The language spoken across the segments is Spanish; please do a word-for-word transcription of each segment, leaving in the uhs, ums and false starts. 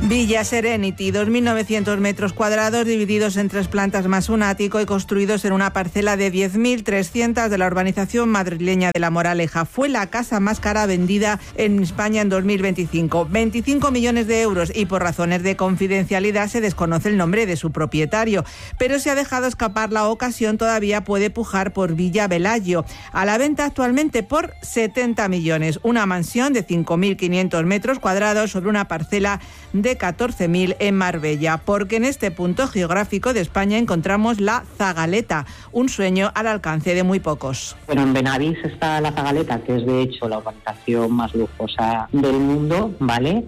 Villa Serenity, dos mil novecientos metros cuadrados divididos en tres plantas más un ático y construidos en una parcela de diez mil trescientos de la urbanización madrileña de La Moraleja. Fue la casa más cara vendida en España en dos mil veinticinco. veinticinco millones de euros y por razones de confidencialidad se desconoce el nombre de su propietario. Pero se ha dejado escapar la ocasión, todavía puede pujar por Villa Velayo. A la venta actualmente por setenta millones. Una mansión de cinco mil quinientos metros cuadrados sobre una parcela de catorce mil en Marbella, porque en este punto geográfico de España encontramos la Zagaleta, un sueño al alcance de muy pocos. Bueno, en Benavís está la Zagaleta, que es de hecho la urbanización más lujosa del mundo, ¿vale?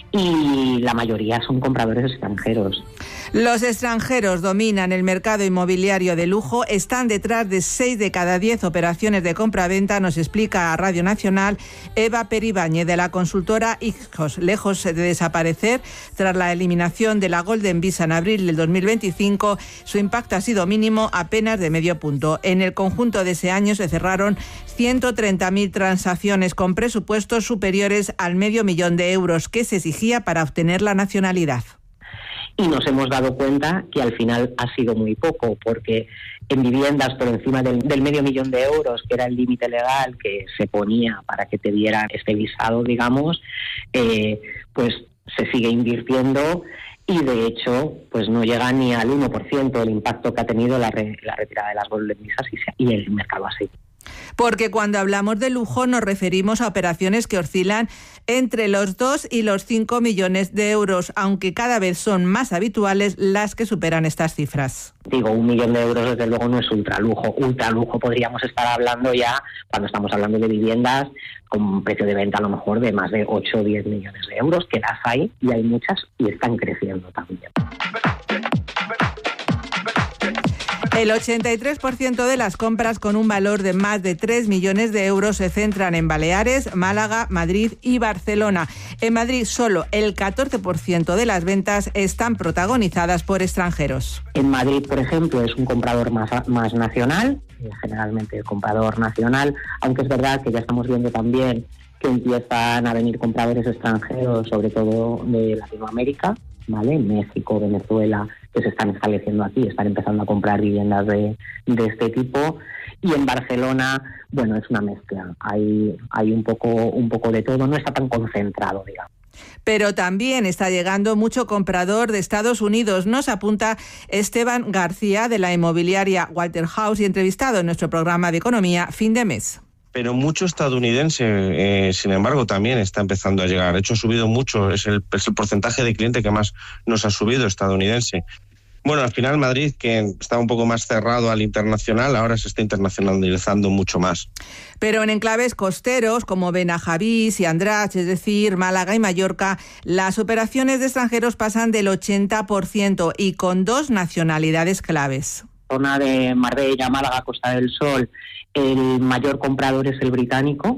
Y la mayoría son compradores extranjeros. Los extranjeros dominan el mercado inmobiliario de lujo, están detrás de seis de cada diez operaciones de compra-venta, nos explica a Radio Nacional Eva Peribáñez de la consultora Ixos. Lejos de desaparecer tras la eliminación de la Golden Visa en abril del dos mil veinticinco, su impacto ha sido mínimo, apenas de medio punto. En el conjunto de ese año se cerraron ciento treinta mil transacciones con presupuestos superiores al medio millón de euros que se exigía para obtener la nacionalidad. Y nos hemos dado cuenta que al final ha sido muy poco, porque en viviendas por encima del, del medio millón de euros, que era el límite legal que se ponía para que te dieran este visado, digamos, eh, pues se sigue invirtiendo y de hecho pues no llega ni al uno por ciento el impacto que ha tenido la, re, la retirada de las Golden Visas y, se, y el mercado así. Porque cuando hablamos de lujo nos referimos a operaciones que oscilan entre los dos y los cinco millones de euros, aunque cada vez son más habituales las que superan estas cifras. Digo, un millón de euros desde luego no es ultralujo. Ultralujo podríamos estar hablando ya cuando estamos hablando de viviendas con un precio de venta a lo mejor de más de ocho o diez millones de euros, que las hay y hay muchas y están creciendo también. El ochenta y tres por ciento de las compras con un valor de más de tres millones de euros se centran en Baleares, Málaga, Madrid y Barcelona. En Madrid solo el catorce por ciento de las ventas están protagonizadas por extranjeros. En Madrid, por ejemplo, es un comprador más, más nacional, generalmente el comprador nacional, aunque es verdad que ya estamos viendo también que empiezan a venir compradores extranjeros, sobre todo de Latinoamérica, ¿vale? México, Venezuela, que se están estableciendo aquí, están empezando a comprar viviendas de, de este tipo. Y en Barcelona, bueno, es una mezcla, hay, hay un poco, un poco de todo, no está tan concentrado, digamos. Pero también está llegando mucho comprador de Estados Unidos, nos apunta Esteban García de la inmobiliaria Walter House y entrevistado en nuestro programa de economía Fin de Mes. Pero mucho estadounidense, eh, sin embargo, también está empezando a llegar. De hecho, ha subido mucho, es el, es el porcentaje de cliente que más nos ha subido estadounidense. Bueno, al final Madrid, que estaba un poco más cerrado al internacional, ahora se está internacionalizando mucho más. Pero en enclaves costeros como Benajavís y Andratx, es decir, Málaga y Mallorca, las operaciones de extranjeros pasan del ochenta por ciento y con dos nacionalidades claves. Zona de Marbella, Málaga, Costa del Sol, el mayor comprador es el británico,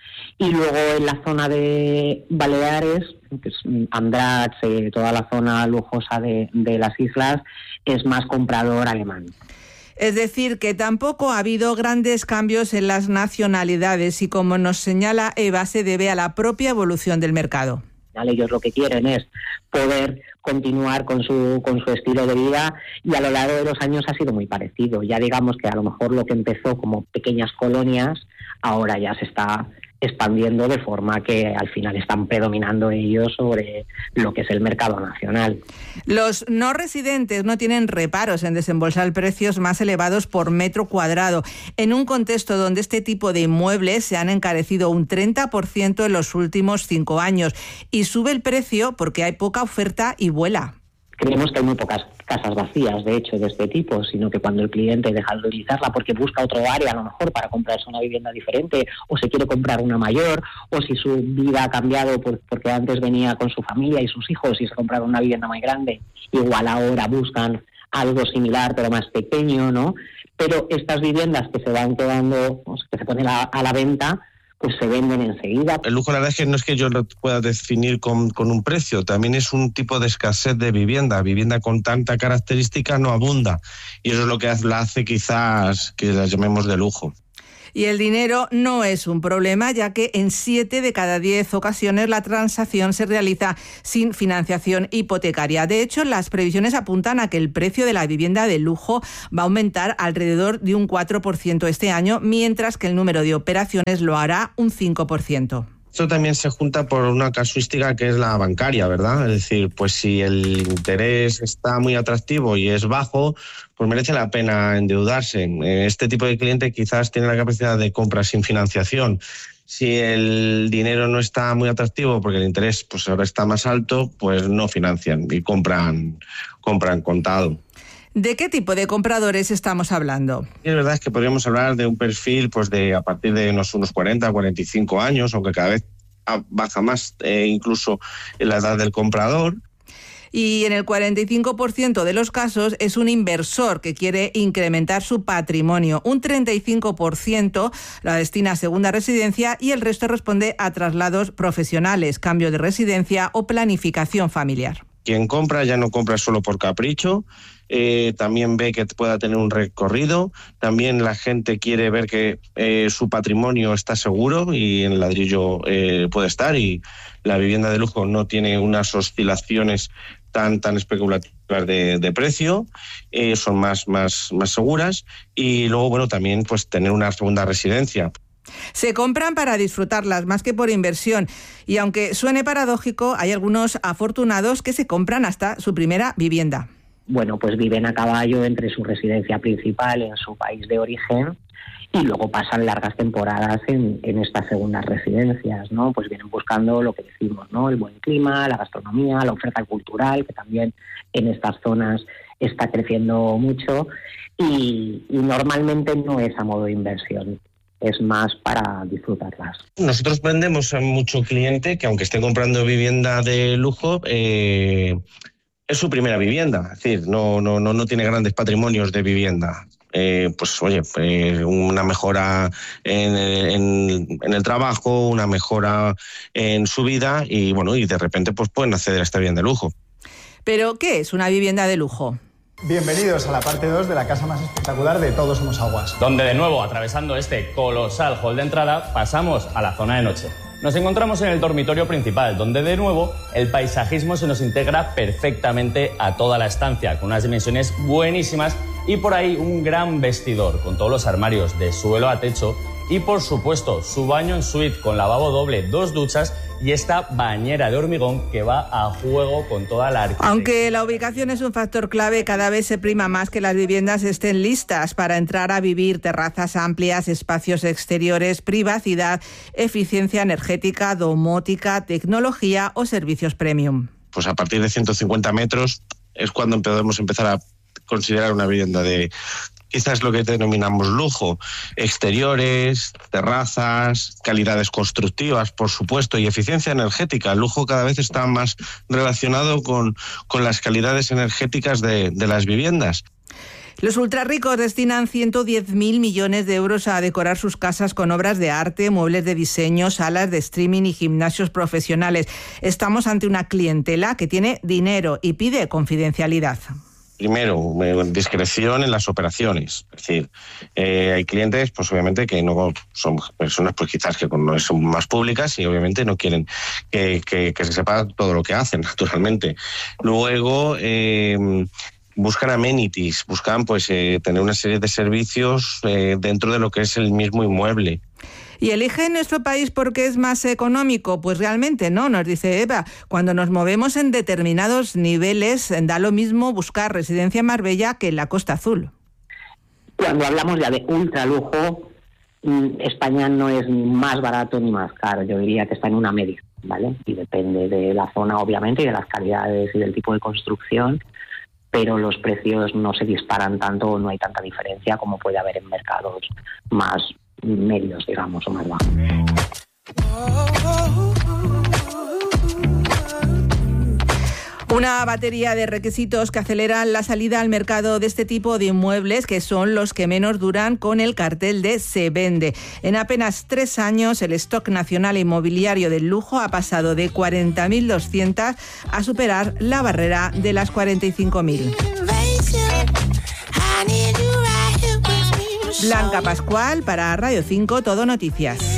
y luego en la zona de Baleares, que es Andratx, eh, toda la zona lujosa de, de las islas, es más comprador alemán. Es decir, que tampoco ha habido grandes cambios en las nacionalidades y, como nos señala Eva, se debe a la propia evolución del mercado. Ellos lo que quieren es poder continuar con su con su estilo de vida y a lo largo de los años ha sido muy parecido. Ya digamos que a lo mejor lo que empezó como pequeñas colonias ahora ya se está expandiendo de forma que al final están predominando ellos sobre lo que es el mercado nacional. Los no residentes no tienen reparos en desembolsar precios más elevados por metro cuadrado, en un contexto donde este tipo de inmuebles se han encarecido un treinta por ciento en los últimos cinco años y sube el precio porque hay poca oferta y vuela. Creemos que hay muy pocas casas vacías, de hecho, de este tipo, sino que cuando el cliente deja de utilizarla porque busca otro área, a lo mejor para comprarse una vivienda diferente, o se quiere comprar una mayor, o si su vida ha cambiado porque antes venía con su familia y sus hijos y se compraron una vivienda más grande, igual ahora buscan algo similar pero más pequeño, ¿no? Pero estas viviendas que se van quedando, que se ponen a, a la venta, pues se venden enseguida. El lujo, la verdad es que no es que yo lo pueda definir con, con un precio, también es un tipo de escasez de vivienda. Vivienda con tanta característica no abunda y eso es lo que la hace quizás que la llamemos de lujo. Y el dinero no es un problema, ya que en siete de cada diez ocasiones la transacción se realiza sin financiación hipotecaria. De hecho, las previsiones apuntan a que el precio de la vivienda de lujo va a aumentar alrededor de un cuatro por ciento este año, mientras que el número de operaciones lo hará un cinco por ciento. Esto también se junta por una casuística que es la bancaria, ¿verdad? Es decir, pues si el interés está muy atractivo y es bajo, pues merece la pena endeudarse. Este tipo de cliente quizás tiene la capacidad de compra sin financiación. Si el dinero no está muy atractivo porque el interés pues ahora está más alto, pues no financian y compran, compran contado. ¿De qué tipo de compradores estamos hablando? Y es verdad es que podríamos hablar de un perfil pues de a partir de unos, unos cuarenta, cuarenta y cinco años, aunque cada vez baja más eh, incluso en la edad del comprador. Y en el cuarenta y cinco por ciento de los casos es un inversor que quiere incrementar su patrimonio. Un treinta y cinco por ciento la destina a segunda residencia y el resto responde a traslados profesionales, cambio de residencia o planificación familiar. Quien compra ya no compra solo por capricho, eh, también ve que pueda tener un recorrido, también la gente quiere ver que eh, su patrimonio está seguro y en el ladrillo eh, puede estar, y la vivienda de lujo no tiene unas oscilaciones tan tan especulativas de, de precio, eh, son más, más, más seguras, y luego bueno también pues tener una segunda residencia. Se compran para disfrutarlas más que por inversión, y aunque suene paradójico, hay algunos afortunados que se compran hasta su primera vivienda. Bueno, pues viven a caballo entre su residencia principal en su país de origen y luego pasan largas temporadas en, en estas segundas residencias, ¿no? Pues vienen buscando lo que decimos, ¿no? El buen clima, la gastronomía, la oferta cultural, que también en estas zonas está creciendo mucho, y, y normalmente no es a modo de inversión. Es más para disfrutarlas. Nosotros vendemos a mucho cliente que aunque esté comprando vivienda de lujo, eh, es su primera vivienda, es decir, no, no, no, no tiene grandes patrimonios de vivienda. Eh, pues oye, eh, una mejora en, en, en el trabajo, una mejora en su vida y bueno, y de repente pues pueden acceder a esta vivienda de lujo. ¿Pero qué es una vivienda de lujo? Bienvenidos a la parte dos de la casa más espectacular de Todos Somos Aguas. Donde de nuevo, atravesando este colosal hall de entrada, pasamos a la zona de noche. Nos encontramos en el dormitorio principal, donde de nuevo el paisajismo se nos integra perfectamente a toda la estancia, con unas dimensiones buenísimas y por ahí un gran vestidor con todos los armarios de suelo a techo y por supuesto su baño en suite con lavabo doble, dos duchas y esta bañera de hormigón que va a juego con toda la arquitectura. Aunque la ubicación es un factor clave, cada vez se prima más que las viviendas estén listas para entrar a vivir. Terrazas amplias, espacios exteriores, privacidad, eficiencia energética, domótica, tecnología o servicios premium. Pues a partir de ciento cincuenta metros es cuando podemos empezar a considerar una vivienda de quizás lo que denominamos lujo, exteriores, terrazas, calidades constructivas, por supuesto, y eficiencia energética. El lujo cada vez está más relacionado con, con las calidades energéticas de, de las viviendas. Los ultrarricos destinan ciento diez mil millones de euros a decorar sus casas con obras de arte, muebles de diseño, salas de streaming y gimnasios profesionales. Estamos ante una clientela que tiene dinero y pide confidencialidad. Primero, discreción en las operaciones. Es decir, eh, hay clientes, pues obviamente, que no son personas, pues quizás que no son más públicas y obviamente no quieren que, que, que se sepa todo lo que hacen, naturalmente. Luego, eh, buscan amenities, buscan pues eh, tener una serie de servicios eh, dentro de lo que es el mismo inmueble. ¿Y elige nuestro país porque es más económico? Pues realmente no, nos dice Eva. Cuando nos movemos en determinados niveles, da lo mismo buscar residencia en Marbella que en la Costa Azul. Cuando hablamos ya de ultralujo, España no es ni más barato ni más caro. Yo diría que está en una media, ¿vale? Y depende de la zona, obviamente, y de las calidades y del tipo de construcción, pero los precios no se disparan tanto o no hay tanta diferencia como puede haber en mercados más medios, digamos, o más bajos. Una batería de requisitos que aceleran la salida al mercado de este tipo de inmuebles, que son los que menos duran con el cartel de Se Vende. En apenas tres años, el stock nacional inmobiliario del lujo ha pasado de cuarenta mil doscientas a superar la barrera de las cuarenta y cinco mil. Blanca Pascual para Radio cinco Todo Noticias.